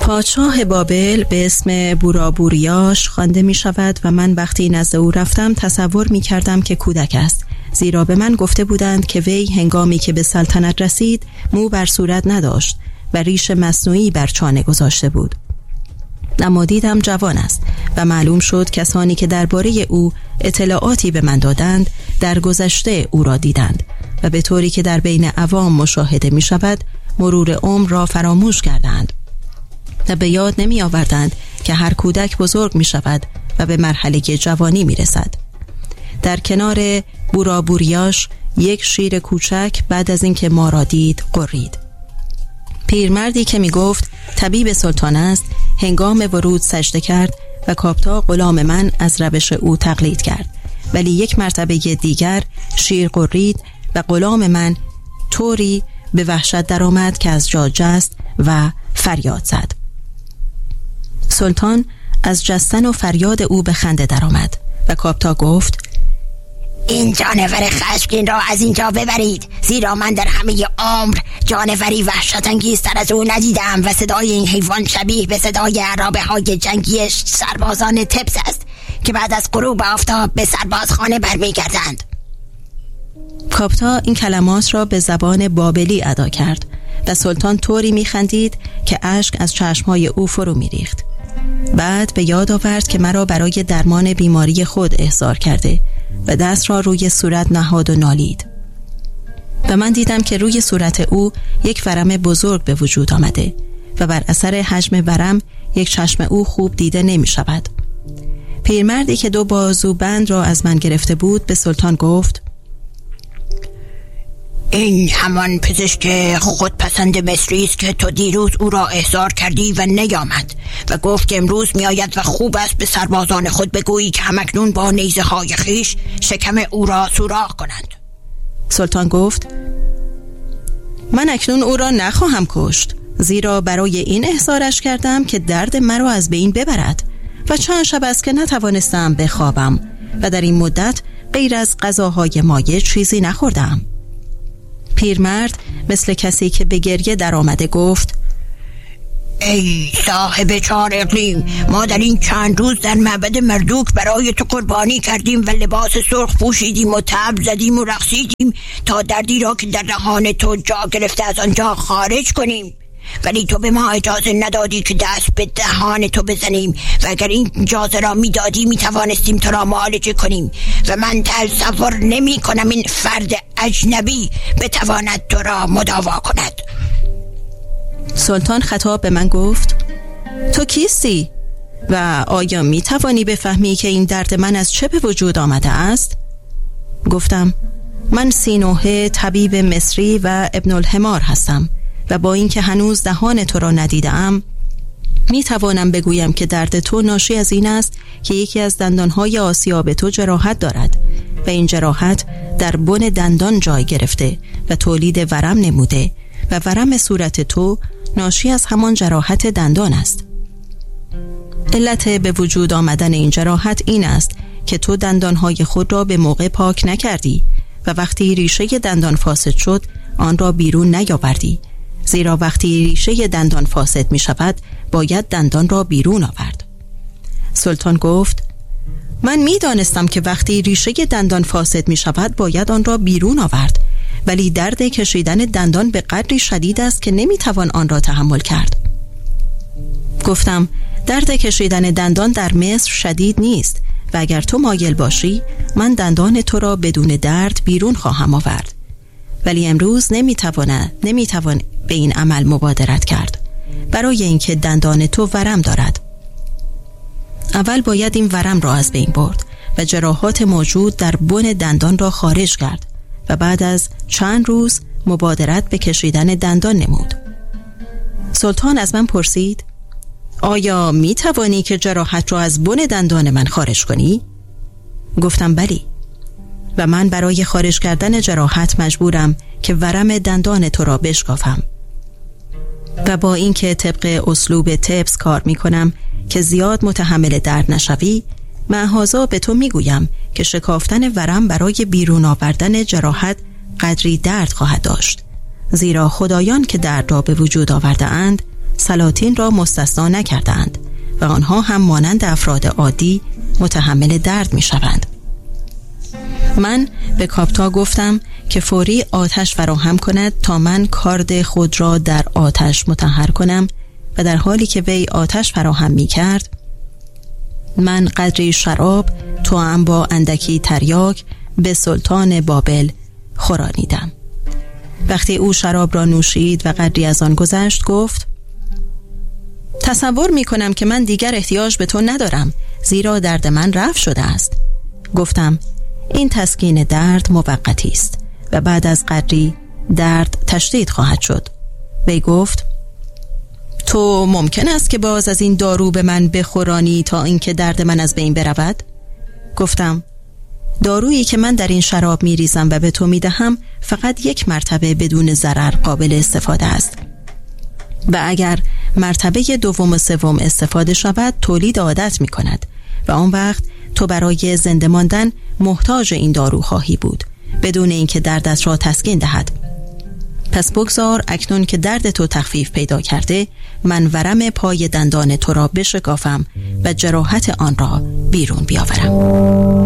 پادشاه بابل به اسم بورابوریاش خوانده می شود و من وقتی نزد او رفتم تصور می کردم که کودک است، زیرا به من گفته بودند که وی هنگامی که به سلطنت رسید مو بر صورت نداشت و ریش مصنوعی بر چانه گذاشته بود. اما دیدم جوان است و معلوم شد کسانی که درباره او اطلاعاتی به من دادند در گذشته او را دیدند و به طوری که در بین عوام مشاهده می شود مرور عمر را فراموش کردند و به یاد نمی آوردند که هر کودک بزرگ می شود و به مرحله جوانی می رسد. در کنار بورابوریاش یک شیر کوچک بعد از اینکه ما را دید غرید. پیرمردی که می گفت طبیب سلطان است هنگام ورود سجده کرد و کاپتا غلام من از روش او تقلید کرد، ولی یک مرتبه دیگر شیر غرید و غلام من طوری به وحشت درآمد که از جا جست و فریاد زد. سلطان از جستن و فریاد او به خنده درآمد و کاپتا گفت این جانور خشمگین را از اینجا ببرید، زیرا من در همه عمر جانوری وحشت انگیزتر از او ندیدم و صدای این حیوان شبیه به صدای عرابه های جنگی سربازان تبس است که بعد از غروب آفتاب به سربازخانه برمیگردند. کاپتا این کلمات را به زبان بابلی ادا کرد و سلطان طوری میخندید که اشک از چشمهای او فرو میریخت. بعد به یاد آورد که مرا برای درمان بیماری خود احضار کرده و دست را روی صورت نهاد و نالید و من دیدم که روی صورت او یک ورم بزرگ به وجود آمده و بر اثر حجم ورم یک چشم او خوب دیده نمی شود. پیرمردی که 2 بازوبند را از من گرفته بود به سلطان گفت این همان پزشک خودپسند مصری است که تو دیروز او را احضار کردی و نیامد و گفت که امروز می آید و خوب است به سربازان خود بگویی که همکنون با نیزه های خویش شکم او را سوراخ کنند. سلطان گفت من اکنون او را نخواهم کشت، زیرا برای این احضارش کردم که درد مرا از بین ببرد و چند شب است که نتوانستم بخوابم و در این مدت غیر از غذاهای مایع چیزی نخوردم. پیرمرد مثل کسی که به گریه در آمده گفت ای صاحب 4 اقلیم، ما در این چند روز در معبد مردوک برای تو قربانی کردیم و لباس سرخ پوشیدیم و طبل زدیم و رقصیدیم تا دردی را که در دهان تو جا گرفته از آنجا خارج کنیم، ولی تو به ما اجازه ندادی که دست به دهان تو بزنیم و اگر این اجازه را میدادی میتوانستیم تو را معالجه کنیم و من تصور نمی کنم این فرد اجنبی بتواند تو را مداوا کند. سلطان خطاب به من گفت تو کیستی و آیا میتوانی بفهمی که این درد من از چه به وجود آمده است؟ گفتم من سینوحه طبیب مصری و ابن الحمار هستم و با اینکه هنوز دهان تو را ندیدم می توانم بگویم که درد تو ناشی از این است که یکی از دندانهای آسیاب تو جراحت دارد و این جراحت در بن دندان جای گرفته و تولید ورم نموده و ورم صورت تو ناشی از همان جراحت دندان است. علت به وجود آمدن این جراحت این است که تو دندانهای خود را به موقع پاک نکردی و وقتی ریشه دندان فاسد شد آن را بیرون نیاوردی، زیرا وقتی ریشه دندان فاسد می شود باید دندان را بیرون آورد. سلطان گفت من می دانستم که وقتی ریشه دندان فاسد می شود باید آن را بیرون آورد، ولی درد کشیدن دندان به قدری شدید است که نمی توان آن را تحمل کرد. گفتم درد کشیدن دندان در مصر شدید نیست و اگر تو مایل باشی من دندان تو را بدون درد بیرون خواهم آورد، ولی امروز نمیتوان به این عمل مبادرت کرد برای اینکه دندان تو ورم دارد. اول باید این ورم را از بین برد و جراحات موجود در بن دندان را خارج کرد و بعد از چند روز مبادرت به کشیدن دندان نمود. سلطان از من پرسید آیا می توانی که جراحت را از بن دندان من خارج کنی؟ گفتم بلی و من برای خارج کردن جراحت مجبورم که ورم دندان تو را بشکافم و با اینکه طبق اسلوب تبس کار می کنم که زیاد متحمل درد نشوی، معهازا به تو می گویم که شکافتن ورم برای بیرون آوردن جراحت قدری درد خواهد داشت، زیرا خدایان که درد را به وجود آورده اند سلاطین را مستثنا نکردند و آنها هم مانند افراد عادی متحمل درد می شوند. من به کاپتا گفتم که فوری آتش فراهم کند تا من کارد خود را در آتش مطهر کنم و در حالی که وی آتش فراهم می کرد من قدری شراب توأم با اندکی تریاک به سلطان بابل خورانیدم. وقتی او شراب را نوشید و قدری از آن گذشت گفت: تصور می کنم که من دیگر احتیاج به تو ندارم، زیرا درد من رفع شده است. گفتم: این تسکین درد موقتی است و بعد از قدری درد تشدید خواهد شد. وی گفت: تو ممکن است که باز از این دارو به من بخورانی تا اینکه درد من از بین برود؟ گفتم: دارویی که من در این شراب می ریزم و به تو می دهم فقط یک مرتبه بدون ضرر قابل استفاده است و اگر مرتبه دوم و سوم استفاده شود تولید عادت می کند و آن وقت تو برای زنده ماندن محتاج این دارو خواهی بود بدون اینکه دردت را تسکین دهد. پس بگذار اکنون که درد تو تخفیف پیدا کرده من ورم پای دندان تو را بشکافم و جراحت آن را بیرون بیاورم.